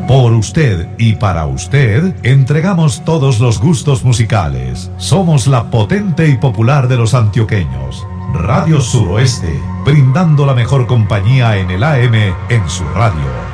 Por usted y para usted, entregamos todos los gustos musicales. Somos la potente y popular de los antioqueños. Radio Suroeste, brindando la mejor compañía en el AM en su radio.